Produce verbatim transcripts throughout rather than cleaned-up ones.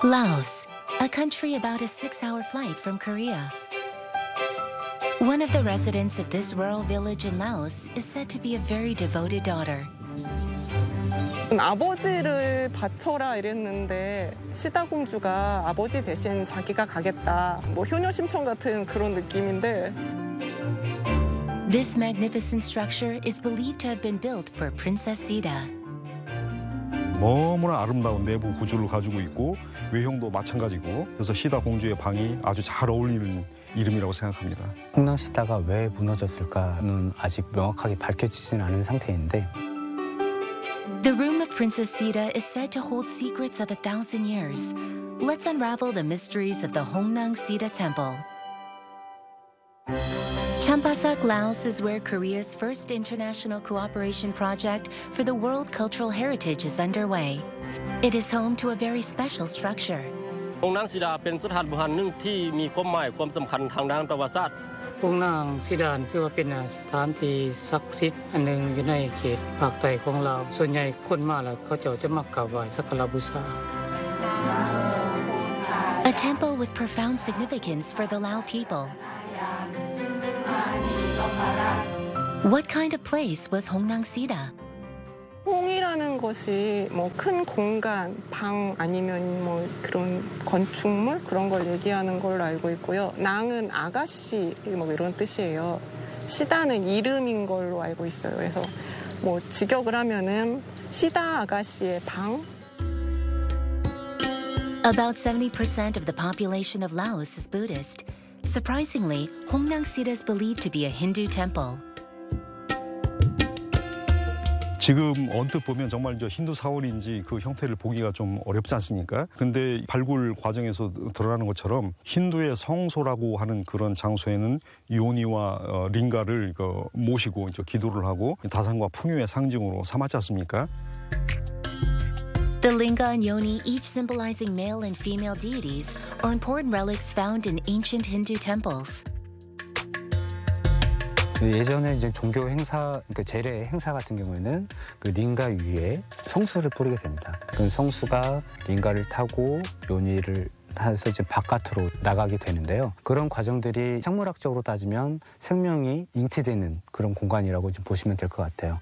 Laos, a country about a six-hour flight from Korea. One of the residents of this rural village in Laos is said to be a very devoted daughter. 아버지를 바쳐라 이랬는데 시다 공주가 아버지 대신 자기가 가겠다. 뭐 효녀 심청 같은 그런 느낌인데. This magnificent structure is believed to have been built for Princess Sita. 너무나 아름다운 내부 구조를 가지고 있고 외형도 마찬가지고 그래서 시다 공주의 방이 아주 잘 어울리는 이름이라고 생각합니다. 홍낭시다가 왜 무너졌을까는 아직 명확하게 밝혀지진 않은 상태인데 The room of Princess Sita is said to hold secrets of a thousand years. Let's unravel the mysteries of the Hongnang Sita Temple. Champasak, Laos is where Korea's first international cooperation project for the World Cultural Heritage is underway. It is home to a very special structure. องค์นางสีดาเป็นสถานโบราณหนึ่งที่มีความหมายความสำคัญทางด้านประวัติศาสตร์องค์นางสีดาถือว่าเป็นสถานที่ศักดิ์สิทธิ์อันหนึ่งอยู่ในเขตภาคใต้ของลาวส่วนใหญ่คนมาแล้วเขาจะมากราบไหว้สักการะบูชา A temple with profound significance for the Lao people. What kind of place was Hongnang Sita? 홍이라는 것이 뭐 큰 공간, 방 아니면 뭐 그런 건축물 그런 걸 얘기하는 걸로 알고 있고요. 낭은 아가씨 뭐 이런 뜻이에요. 시다는 이름인 걸로 알고 있어요. 그래서 뭐 직역을 하면은 시다 아가씨의 방. About seventy percent of the population of Laos is Buddhist. Surprisingly, Hongnang Sita is believed to be a Hindu temple. 지금 언뜻 보면 정말 저 힌두 사원인지 그 형태를 보기가 좀 어렵지 않습니까? 근데 발굴 과정에서 드러나는 것처럼 힌두의 성소라고 하는 그런 장소에는 요니와 어, 링가를 그, 모시고 이제 기도를 하고 다산과 풍요의 상징으로 삼았지 않습니까? The linga and yoni, each symbolizing male and female deities, are important relics found in ancient Hindu temples. 예전에 이제 종교 행사, 그 제례 행사 같은 경우에는 그 링가 위에 성수를 뿌리게 됩니다. 그 성수가 링가를 타고 요니를 타서 이제 바깥으로 나가게 되는데요. 그런 과정들이 생물학적으로 따지면 생명이 잉태되는 그런 공간이라고 좀 보시면 될 것 같아요.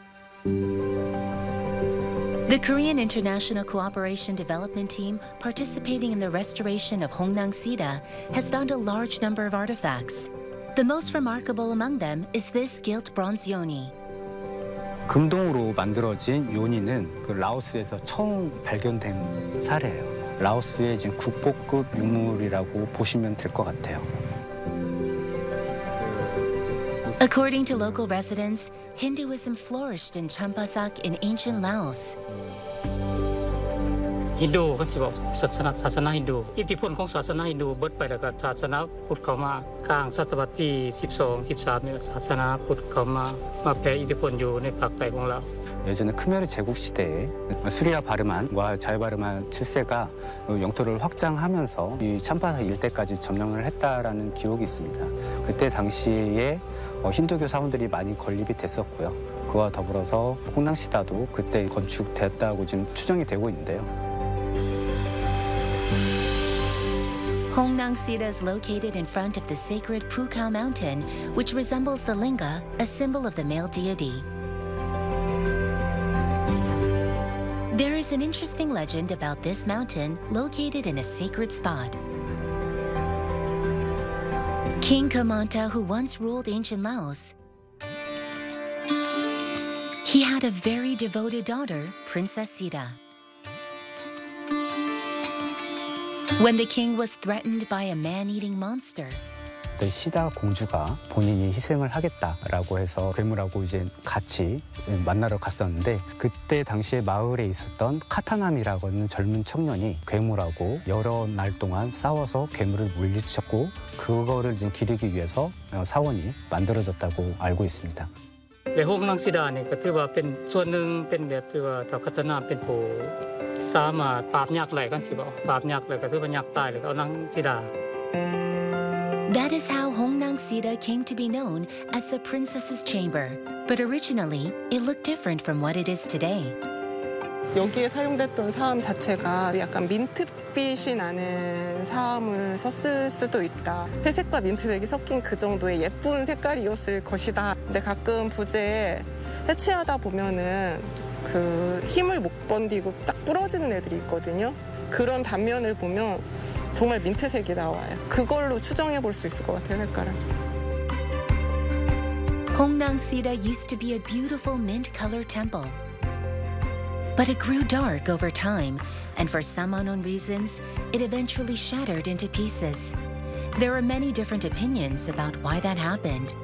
The Korean International Cooperation Development Team, participating in the restoration of Hongnang Sita, has found a large number of artifacts. The most remarkable among them is this gilt bronze yoni. 금동으로 만들어진 요니는 그 라오스에서 처음 발견된 사례예요. 라오스의 지금 국보급 유물이라고 보시면 될 것 같아요. According to local residents, Hinduism flourished in Champasak in ancient Laos. ฮินดูเขาจะบอกศาสนาศาสนาฮินดูอิทธิพลของศาสนาฮินดูเบิดไปแล้วก็ศาสนาพุทธเข้ามากลางศตวรรษที่สิบสอง สิบสามเนี่ยศาสนาพุทธเข้ามามาแผ่อิทธิพลอยู่ในภาคใต้ของเรา 예전에 크메르 제국 시대에 수리아 바르만과 자유바르만 칠 세가 영토를 확장하면서 이 참파사 일대까지 점령을 했다라는 기록이 있습니다. 그때 당시에 힌두교 사원들이 많이 건립이 됐었고요. 그와 더불어서 홍낭시다도 그때 건축됐다고 지금 추정이 되고 있는데요. Hongnang Sita is located in front of the sacred Pukao mountain, which resembles the linga, a symbol of the male deity. There is an interesting legend about this mountain located in a sacred spot. King Kamanta, who once ruled ancient Laos, he had a very devoted daughter, Princess Sita. When the king was threatened by a man-eating monster, 시다 공주가 본인이 희생을 하겠다라고 해서 괴물하고 이제 같이 만나러 갔었는데 그때 당시에 마을에 있었던 카타남이라고 하는 젊은 청년이 괴물하고 여러 날 동안 싸워서 괴물을 물리쳤고 그거를 이제 기리기 위해서 사원이 만들어졌다고 알고 있습니다. และห้องนางสีดาเนี่ยก็ถือว่าเป็นส่วนหนึ่งเป็นแบบที่ว่าถ้าคัตนาเป็นผู้สามารถปราบยักษ์ไหลกันสิบ่ปราบยักษ์เลยก็ถือว่ายักษ์ตายเลยเอานางสีดา That is how Hongnang Sita came to be known as the Princess's Chamber. But originally, it looked different from what it is today. 여기에 사용됐던 사암 자체가 약간 민트빛이 나는 사암을 썼을 수도 있다. 회색과 민트색이 섞인 그 정도의 예쁜 색깔이었을 것이다. 근데 가끔 부재에 해체하다 보면은 그 힘을 못 견디고 딱 부러지는 애들이 있거든요. 그런 단면을 보면 정말 민트색이 나와요. 그걸로 추정해 볼 수 있을 것 같아요, 색깔을. Hongnang-sita used to be a beautiful mint-colored temple. But it grew dark over time, and for some unknown reasons, it eventually shattered into pieces. There are many different opinions about why that happened.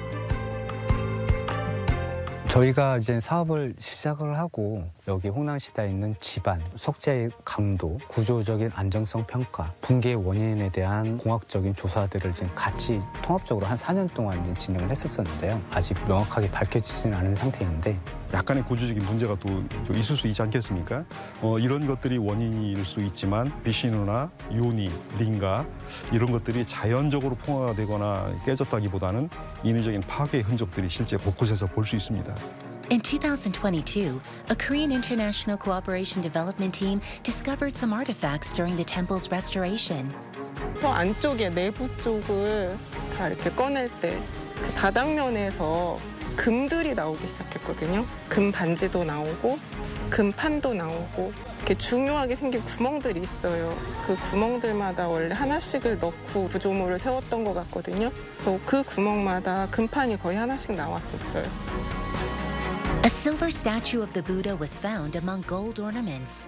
저희가 이제 사업을 시작을 하고 여기 홍낭시다에 있는 집안, 석재의 강도, 구조적인 안정성 평가, 붕괴의 원인에 대한 공학적인 조사들을 지금 같이 통합적으로 한 사 년 동안 이제 진행을 했었었는데요. 아직 명확하게 밝혀지지는 않은 상태인데 약간의 구조적인 문제가 또 있을 수 있지 않겠습니까? 어, 이런 것들이 원인일 수 있지만 비신호나 요니, 링가 이런 것들이 자연적으로 풍화가 되거나 깨졌다기보다는 인위적인 파괴의 흔적들이 실제 곳곳에서 볼 수 있습니다. In two thousand twenty-two, a Korean International Cooperation Development Team discovered some artifacts during the temple's restoration. 저 안쪽에 내부 쪽을 다 이렇게 꺼낼 때 그 바닥면에서 금들이 나오기 시작했거든요. 금 반지도 나오고 금판도 나오고 이렇게 중요하게 생긴 구멍들이 있어요. 그 구멍들마다 원래 하나씩을 넣고 구조물을 세웠던 것 같거든요. 그래서 그 구멍마다 금판이 거의 하나씩 나왔었어요. A silver statue of the Buddha was found among gold ornaments.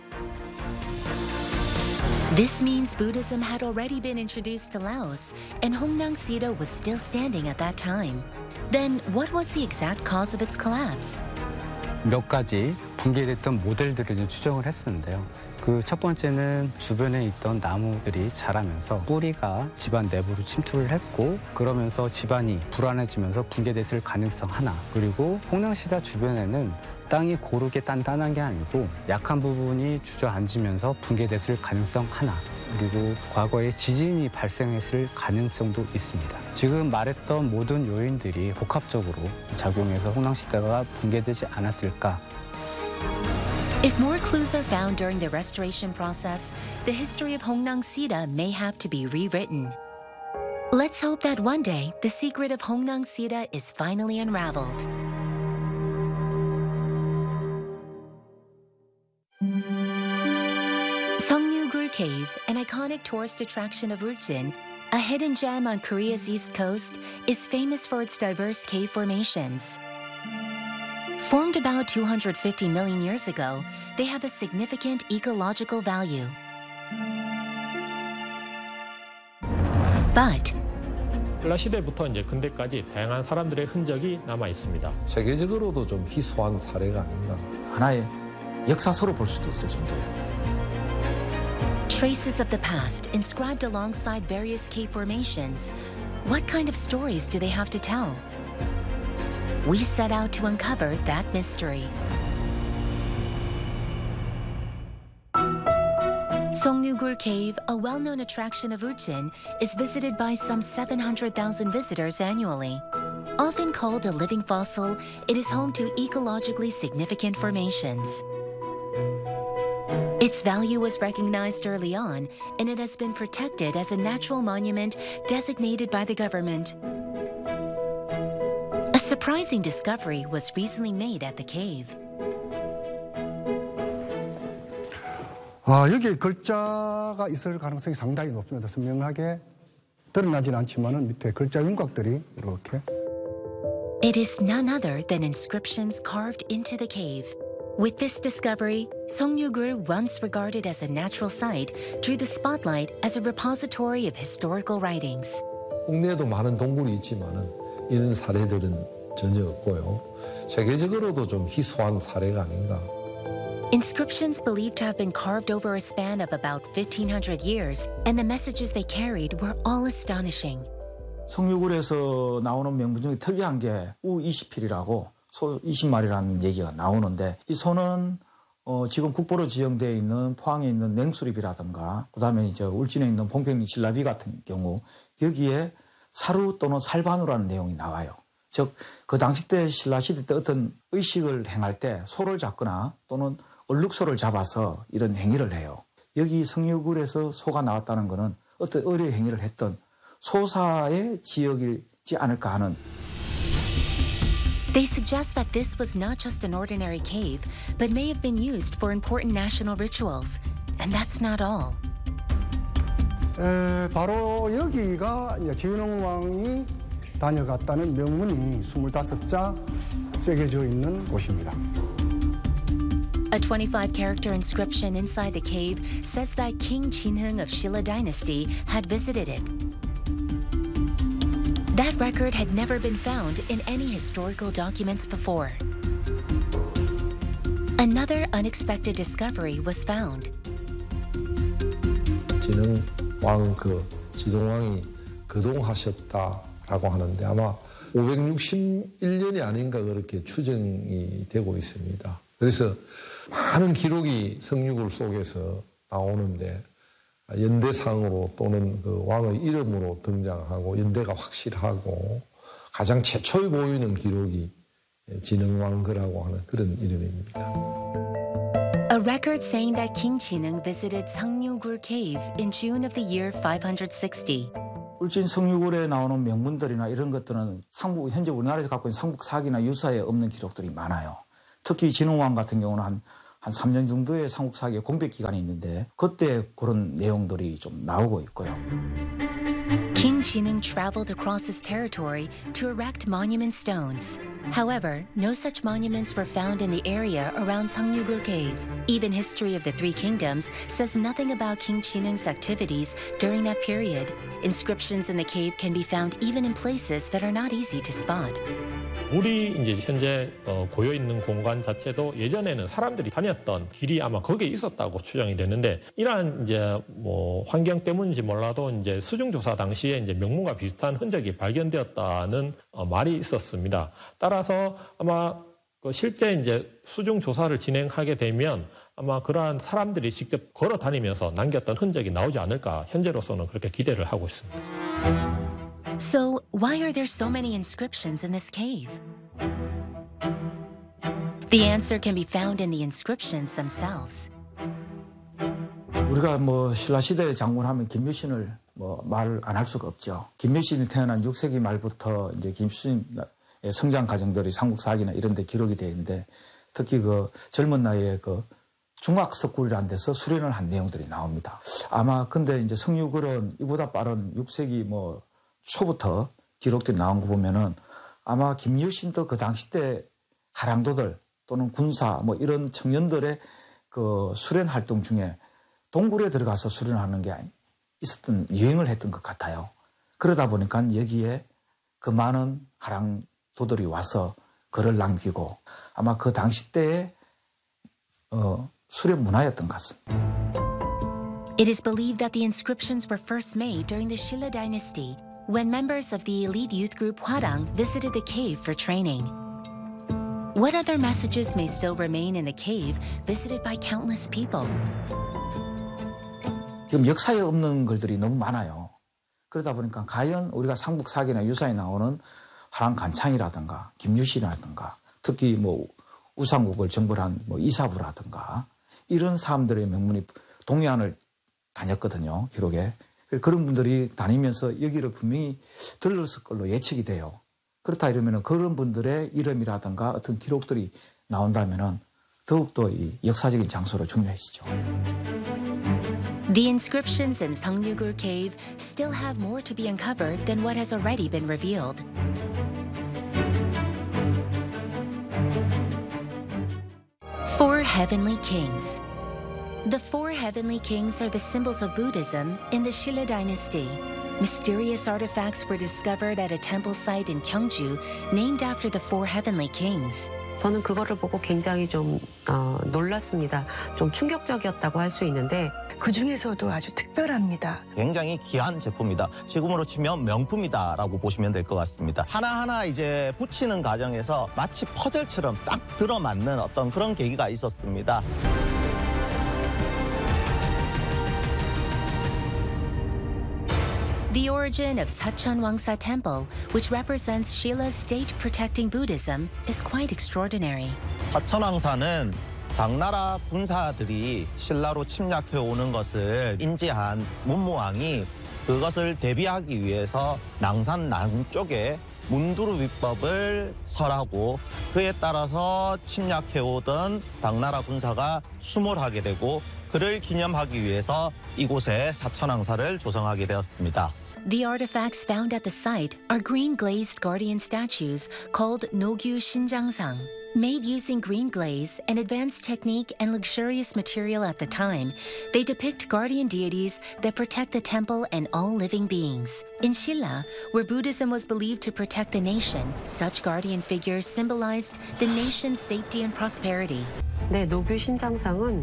This means Buddhism had already been introduced to Laos, and Hongnang-sita was still standing at that time. Then, what was the exact cause of its collapse? 몇 가지 붕괴됐던 모델들을 이제 추정을 했었는데요. 그 첫 번째는 주변에 있던 나무들이 자라면서 뿌리가 집안 내부로 침투를 했고 그러면서 집안이 불안해지면서 붕괴됐을 가능성 하나. 그리고 홍낭시다 주변에는 땅이 고르게 단단한 게 아니고 약한 부분이 주저앉으면서 붕괴됐을 가능성 하나. 그리고 과거에 지진이 발생했을 가능성도 있습니다. 지금 말했던 모든 요인들이 복합적으로 작용해서 홍낭시다가 붕괴되지 않았을까. If more clues are found during the restoration process, the history of Hongnang-sita may have to be rewritten. Let's hope that one day the secret of Hongnang-sita is finally unraveled. Seongnyu-gul Cave, an iconic tourist attraction of Ulsan, a hidden gem on Korea's east coast, is famous for its diverse cave formations. Formed about two hundred fifty million years ago, they have a significant ecological value. But 신라 시대부터 이제 근대까지 다양한 사람들의 흔적이 남아 있습니다. 세계적으로도 좀 희소한 사례가 아닌가. 하나의 역사서로 볼 수도 있을 정도예요. Traces of the past inscribed alongside various cave formations. What kind of stories do they have to tell? We set out to uncover that mystery. Seongnyu-gul Cave, a well-known attraction of Ulsan, is visited by some seven hundred thousand visitors annually. Often called a living fossil, it is home to ecologically significant formations. Its value was recognized early on, and it has been protected as a natural monument designated by the government. A surprising discovery was recently made at the cave. 아, 여기에 글자가 있을 가능성이 상당히 높습니다. 선명하게 드러나지는 않지만은 밑에 글자 윤곽들이 이렇게. It is none other than inscriptions carved into the cave. With this discovery, Seongnyu-gul, once regarded as a natural site, drew the spotlight as a repository of historical writings. 국내에도 많은 동굴이 있지만은 이런 사례들은 전혀 없고요. 세계적으로도 좀 희소한 사례가 아닌가. Inscriptions believed to have been carved over a span of about fifteen hundred years, and the messages they carried were all astonishing. 성유굴에서 나오는 명분 중에 특이한 게 우 이십 필이라고 소 이십 마리라는 얘기가 나오는데 이 소는 어, 지금 국보로 지정되어 있는 포항에 있는 냉수립이라든가 그다음에 이제 울진에 있는 봉평리 신라비 같은 경우 여기에 사루 또는 살반우라는 내용이 나와요. 즉 그 당시 때 신라 시대 때 어떤 의식을 행할 때 소를 잡거나 또는 얼룩소를 잡아서 이런 행위를 해요. 여기 성유굴에서 소가 나왔다는 것은 어떤 의뢰 행위를 했던 소사의 지역이지 않을까 하는. They suggest that this was not just an ordinary cave, but may have been used for important national rituals. And that's not all. 에, 바로 여기가 이제 진흥왕이 다녀갔다는 명문이 스물다섯 자 새겨져 있는 곳입니다. A twenty-five character inscription inside the cave says that King Jinhung of Shilla Dynasty had visited it. That record had never been found in any historical documents before. Another unexpected discovery was found. 진흥왕 그 지동왕이 거동하셨다라고 하는데 아마 오백육십일 년이 아닌가 그렇게 추정이 되고 있습니다. 그래서 많은 기록이 성유굴 속에서 나오는데 연대상으로 또는 그 왕의 이름으로 등장하고 연대가 확실하고 가장 최초에 보이는 기록이 진흥왕거라고 하는 그런 이름입니다. A record saying that King Jinung visited Sangnyu-gur Cave in June of the year five sixty. 울진 성유굴에 나오는 명문들이나 이런 것들은 상북, 현재 우리나라에서 갖고 있는 삼국사기나 유사에 없는 기록들이 많아요. 특히 진흥왕 같은 경우는 한, 한 삼 년 정도의 삼국사기의 공백 기간이 있는데 그때 그런 내용들이 좀 나오고 있고요. King Jinung traveled across his territory to erect monument stones. However, no such monuments were found in the area around Sangnyu-gur Cave. Even History of the Three Kingdoms says nothing about King Jinung's activities during that period. Inscriptions in the cave can be found even in places that are not easy to spot. 우리 이제 현재 어, 고여 있는 공간 자체도 예전에는 사람들이 다녔던 길이 아마 거기에 있었다고 추정이 되는데 이러한 이제 뭐 환경 때문인지 몰라도 이제 수중 조사 당시에 이제 명문과 비슷한 흔적이 발견되었다는 어, 말이 있었습니다. 따라서 아마 그 실제 이제 수중 조사를 진행하게 되면 아마 그러한 사람들이 직접 걸어 다니면서 남겼던 흔적이 나오지 않을까 현재로서는 그렇게 기대를 하고 있습니다. So, why are there so many inscriptions in this cave? The answer can be found in the inscriptions themselves. 우리가 뭐 신라시대 장군하면 김유신을 뭐 말 안 할 수가 없죠. 김유신이 태어난 육 세기 말부터 이제 김유신의 성장 과정들이 삼국사기나 이런 데 기록이 되어 있는데 특히 그 젊은 나이에 그 중학석굴이라는 데서 수련을 한 내용들이 나옵니다. 아마 근데 이제 성유굴은 이보다 빠른 육 세기 뭐 초부터 기록들이 나온 거 보면은 아마 김유신도 그 당시 때 하랑도들 또는 군사 뭐 이런 청년들의 그 수련 활동 중에 동굴에 들어가서 수련하는 게 있었던 유행을 했던 것 같아요. 그러다 보니까 여기에 그 많은 하랑도들이 와서 글을 남기고 아마 그 당시 때의 어, 수련 문화였던 것 같습니다. It is believed that the inscriptions were first made during the Shilla Dynasty, when members of the elite youth group Hwarang visited the cave for training. What other messages may still remain in the cave visited by countless people? 지금 역사에 없는 글들이 너무 많아요. 그러다 보니까 과연 우리가 삼국사기나 유사에 나오는 하랑간창이라든가 김유신이라든가 특히 뭐 우상국을 정벌한 뭐 이사부라든가 이런 사람들의 명문이 동해안을 다녔거든요. 기록에. 그런 분들이 다니면서 여기를 분명히 들렀을 걸로 예측이 돼요. 그렇다 이러면 그런 분들의 이름이라든가 어떤 기록들이 나온다면 더욱더 이 역사적인 장소로 중요해지죠. The inscriptions in Sangnyu-gur Cave still have more to be uncovered than what has already been revealed. Four Heavenly Kings. The four heavenly kings are the symbols of Buddhism in the Shilla Dynasty. Mysterious artifacts were discovered at a temple site in Gyeongju named after the four heavenly kings. 저는 그거를 보고 굉장히 좀 어, 놀랐습니다. 좀 충격적이었다고 할 수 있는데 그 중에서도 아주 특별합니다. 굉장히 귀한 제품이다. 지금으로 치면 명품이다라고 보시면 될 것 같습니다. 하나하나 이제 붙이는 과정에서 마치 퍼즐처럼 딱 들어맞는 어떤 그런 계기가 있었습니다. The origin of Sacheon Wangsa Temple, which represents Shila's state protecting Buddhism, is quite extraordinary. 사천왕사는 당나라 군사들이 신라로 침략해 오는 것을 인지한 문무왕이 그것을 대비하기 위해서 낭산 남쪽에 문두루 비법을 설하고 그에 따라서 침략해오던 당나라 군사가 수몰하게 되고 그를 기념하기 위해서 이곳에 사천왕사를 조성하게 되었습니다. The artifacts found at the site are green glazed guardian statues called Nogyu Shinjangsang. Made using green glaze, an advanced technique and luxurious material at the time, they depict guardian deities that protect the temple and all living beings. In Shilla, where Buddhism was believed to protect the nation, such guardian figures symbolized the nation's safety and prosperity. 네, 노규 신장상은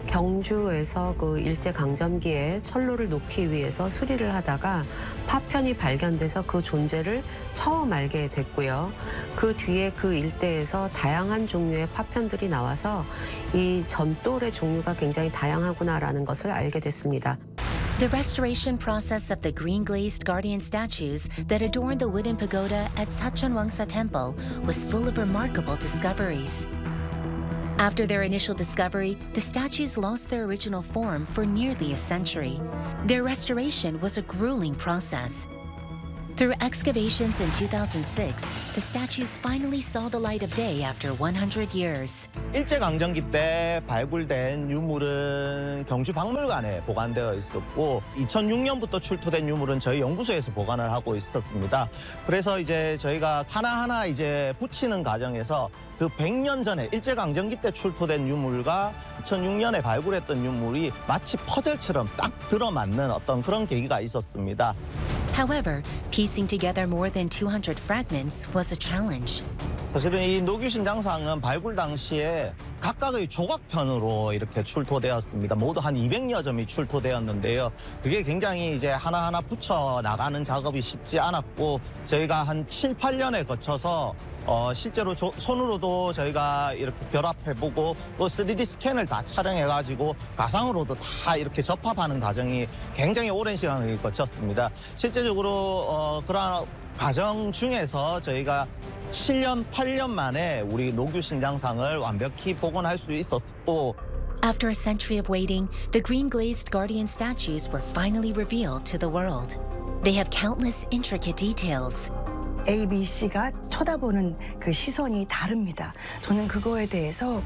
경주에서 그 일제강점기에 철로를 놓기 위해서 수리를 하다가 파편이 발견돼서 그 존재를 처음 알게 됐고요. 그 뒤에 그 일대에서 다양한 종류의 파편들이 나와서 이 전돌의 종류가 굉장히 다양하구나라는 것을 알게 됐습니다. The restoration process of the green-glazed guardian statues that adorn the wooden pagoda at Sachonwangsa Temple was full of remarkable discoveries. After their initial discovery, the statues lost their original form for nearly a century. Their restoration was a grueling process. Through excavations in two thousand six, the statues finally saw the light of day after one hundred years. 일제강점기 때 발굴된 유물은 경주박물관에 보관되어 있었고 이천육 년부터 출토된 유물은 저희 연구소에서 보관을 하고 있었습니다. 그래서 이제 저희가 하나하나 이제 붙이는 과정에서 그 백 년 전에 일제강점기 때 출토된 유물과 이천육 년에 발굴했던 유물이 마치 퍼즐처럼 딱 들어맞는 어떤 그런 계기가 있었습니다. However, piecing together more than two hundred fragments was a challenge. 사실은 이 노규 신장상은 발굴 당시에 각각의 조각편으로 이렇게 출토되었습니다. 모두 한 이백여 점이 출토되었는데요. 그게 굉장히 이제 하나하나 붙여 나가는 작업이 쉽지 않았고 저희가 한 칠, 팔 년에 거쳐서 어, 실제로 조, 손으로도 저희가 이렇게 결합해보고 또 쓰리디 스캔을 다 촬영해가지고 가상으로도 다 이렇게 접합하는 과정이 굉장히 오랜 시간을 거쳤습니다. 실제적으로 어, 그러한 과정 중에서 저희가 칠 년, 팔 년 만에 우리 노규 신장상을 완벽히 복원할 수 있었고 After a century of waiting, the green-glazed guardian statues were finally revealed to the world. They have countless intricate details. A, B, C가 쳐다보는 그 시선이 다릅니다. 저는 그거에 대해서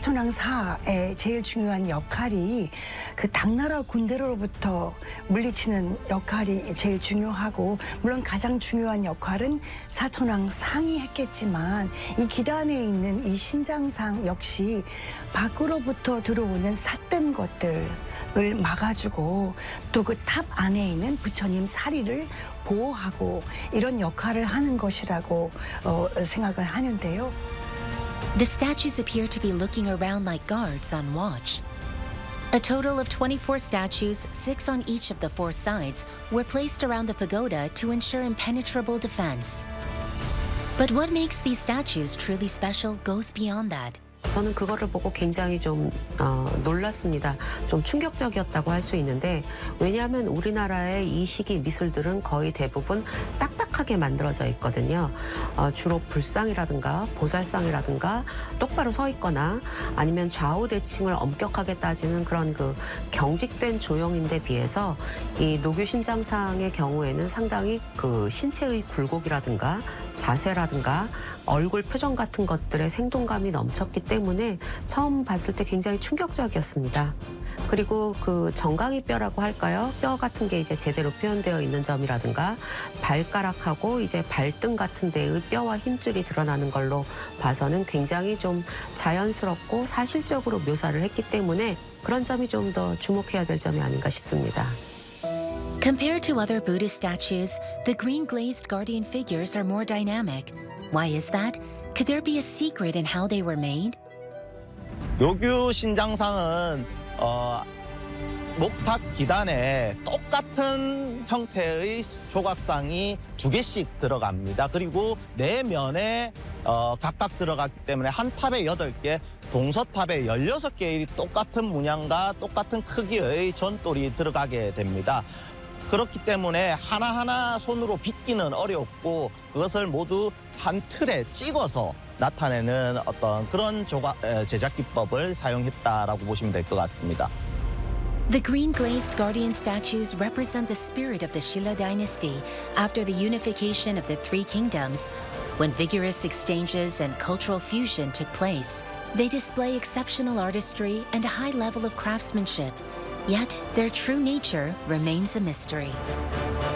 사천왕사의 제일 중요한 역할이 그 당나라 군대로부터 물리치는 역할이 제일 중요하고 물론 가장 중요한 역할은 사천왕상이 했겠지만 이 기단에 있는 이 신장상 역시 밖으로부터 들어오는 삿된 것들을 막아주고 또 그 탑 안에 있는 부처님 사리를 보호하고 이런 역할을 하는 것이라고 어, 생각을 하는데요. The statues appear to be looking around like guards on watch. A total of twenty-four statues, six on each of the four sides, were placed around the pagoda to ensure impenetrable defense. But what makes these statues truly special goes beyond that. 저는 그거를 보고 굉장히 좀 어, 놀랐습니다. 좀 충격적이었다고 할 수 있는데 왜냐하면 우리나라의 이 시기 미술들은 거의 대부분 딱딱하게 만들어져 있거든요. 어, 주로 불상이라든가 보살상이라든가 똑바로 서 있거나 아니면 좌우 대칭을 엄격하게 따지는 그런 그 경직된 조형인데 비해서 이 노규 신장상의 경우에는 상당히 그 신체의 굴곡이라든가 자세라든가 얼굴 표정 같은 것들의 생동감이 넘쳤기 때문에 처음 봤을 때 굉장히 충격적이었습니다. 그리고 그 정강이 뼈라고 할까요? 뼈 같은 게 이제 제대로 표현되어 있는 점이라든가 발가락하고 이제 발등 같은 데의 뼈와 힘줄이 드러나는 걸로 봐서는 굉장히 좀 자연스럽고 사실적으로 묘사를 했기 때문에 그런 점이 좀 더 주목해야 될 점이 아닌가 싶습니다. Compared to other Buddhist statues, the green-glazed guardian figures are more dynamic. Why is that? Could there be a secret in how they were made? 노규 신장상은 어, 목탁 기단에 똑같은 형태의 조각상이 두 개씩 들어갑니다. 그리고 네 면에 어, 각각 들어갔기 때문에 한 탑에 여덟 개, 동서탑에 열여섯 개의 똑같은 문양과 똑같은 크기의 전돌이 들어가게 됩니다. 그렇기 때문에 하나하나 손으로 빗기는 어렵고 그것을 모두 한 틀에 찍어서 나타내는 어떤 그런 조각, 제작 기법을 사용했다라고 보시면 될 것 같습니다. The green glazed guardian statues represent the spirit of the Shilla dynasty after the unification of the three kingdoms, when vigorous exchanges and cultural fusion took place. They display exceptional artistry and a high level of craftsmanship, yet their true nature remains a mystery.